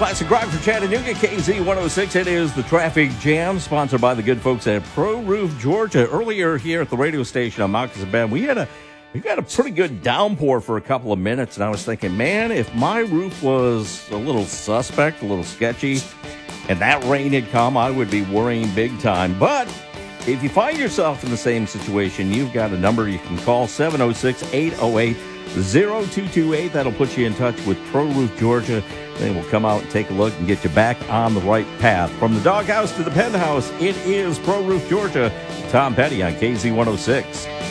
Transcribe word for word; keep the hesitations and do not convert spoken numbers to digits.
Classic rock for Chattanooga, K Z one oh six. It is the Traffic Jam, sponsored by the good folks at Pro Roof Georgia. Earlier here at the radio station on Moccasin Bend, we had a we got a pretty good downpour for a couple of minutes, and I was thinking, man, if my roof was a little suspect, a little sketchy, and that rain had come, I would be worrying big time. But if you find yourself in the same situation, you've got a number you can call, seven oh six, eight oh eight, oh two two eight. That'll put you in touch with Pro Roof Georgia. They will come out and take a look and get you back on the right path. From the doghouse to the penthouse, it is Pro Roof Georgia. Tom Petty on K Z one oh six.